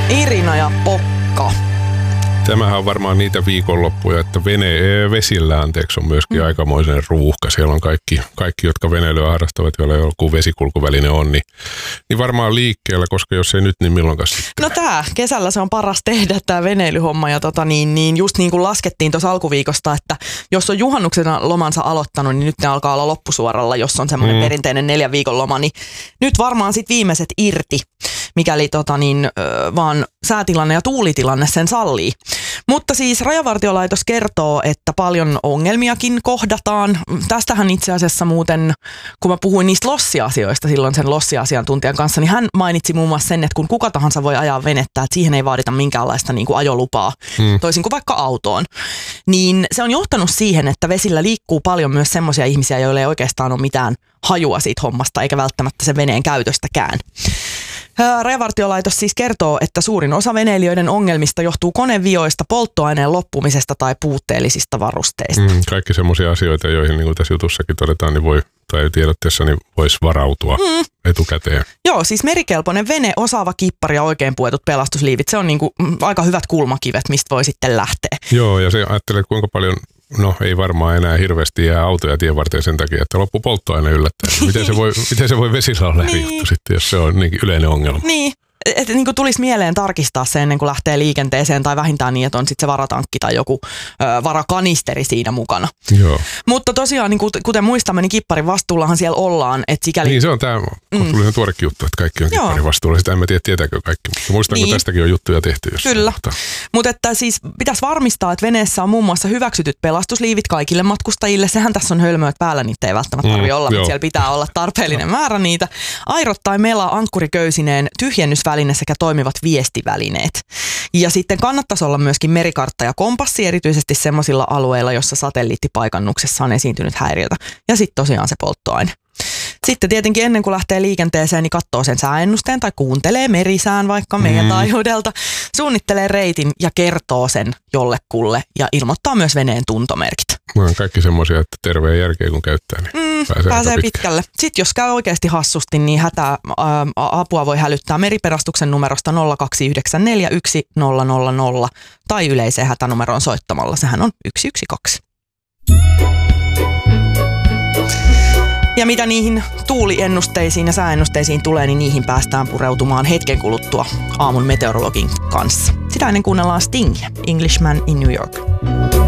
Irina ja Pokka. Tämähän on varmaan niitä viikonloppuja, että vesillä on myöskin aikamoisen ruuhka. Siellä on kaikki, jotka veneilyä harrastavat, joilla joku vesikulkuväline on, niin varmaan liikkeellä, koska jos ei nyt, niin milloinkaan sitten? No kesällä se on paras tehdä tämä veneilyhomma ja just niin kuin laskettiin tuossa alkuviikosta, että jos on juhannuksena lomansa aloittanut, niin nyt ne alkaa olla loppusuoralla, jos on semmoinen perinteinen 4 viikon loma, niin nyt varmaan sitten viimeiset irti, mikäli vaan säätilanne ja tuulitilanne sen sallii. Mutta siis Rajavartiolaitos kertoo, että paljon ongelmiakin kohdataan. Tästähän itse asiassa muuten, kun mä puhuin niistä lossiasioista silloin sen lossiasiantuntijan kanssa, niin hän mainitsi muun muassa sen, että kun kuka tahansa voi ajaa venettä, että siihen ei vaadita minkäänlaista niin kuin ajolupaa, toisin kuin vaikka autoon. Niin se on johtanut siihen, että vesillä liikkuu paljon myös semmoisia ihmisiä, joilla ei oikeastaan ole mitään hajua siitä hommasta, eikä välttämättä sen veneen käytöstäkään. Rajavartiolaitos siis kertoo, että suurin osa veneilijöiden ongelmista johtuu konevioista, polttoaineen loppumisesta tai puutteellisista varusteista. Kaikki semmoisia asioita, joihin niin kuin tässä jutussakin todetaan, niin tai tiedotteessa niin voisi varautua etukäteen. Joo, siis merikelpoinen vene, osaava kippari ja oikein puetut pelastusliivit, se on niin kuin aika hyvät kulmakivet, mistä voi sitten lähteä. Joo, ja se ajattelee, kuinka paljon, ei varmaan enää hirveästi jää autoja tien varten sen takia, että loppu polttoaine yllättää. Miten se voi vesillä olla eri juttu sitten, jos se on niin yleinen ongelma? Niin. Että niin kuin tulisi mieleen tarkistaa se ennen kuin lähtee liikenteeseen tai vähintään niin, että on sitten se varatankki tai joku varakanisteri siinä mukana. Joo. Mutta tosiaan, niin kuten muistamme, niin kipparin vastuullahan siellä ollaan. Että sikäli... Niin se on tämä kohtuullisen tuorekin juttu, että kaikki on kipparin vastuulla. Sitä en tiedä, tietääkö kaikki. Mutta muistan, kun tästäkin on juttuja tehty. Kyllä. Mutta että siis pitäisi varmistaa, että veneessä on muun muassa hyväksytyt pelastusliivit kaikille matkustajille. Sehän tässä on hölmöä, että päällä niitä ei välttämättä tarvitse olla, mutta siellä pitää olla tarpeellinen määrä niitä. Airot tai mela ankkuriköysineen, tyhjennysväline sekä toimivat viestivälineet. Ja sitten kannattaisi olla myöskin merikartta ja kompassi, erityisesti semmoisilla alueilla, jossa satelliittipaikannuksessa on esiintynyt häiriötä. Ja sitten tosiaan se polttoaine. Sitten tietenkin ennen kuin lähtee liikenteeseen, niin katsoo sen sääennusteen tai kuuntelee merisään vaikka meidän taajuudelta, suunnittelee reitin ja kertoo sen jollekulle ja ilmoittaa myös veneen tuntomerkit. Kaikki semmoisia, että terveen järkeä kun käyttää, niin pääsee pitkälle. Sitten jos käy oikeasti hassusti, niin apua voi hälyttää meripelastuksen numerosta 02941 tai yleiseen hätänumeroon soittamalla. Sehän on 112. Ja mitä niihin tuuliennusteisiin ja sääennusteisiin tulee, niin niihin päästään pureutumaan hetken kuluttua aamun meteorologin kanssa. Sitä ennen kuunnellaan Stingia, Englishman in New York.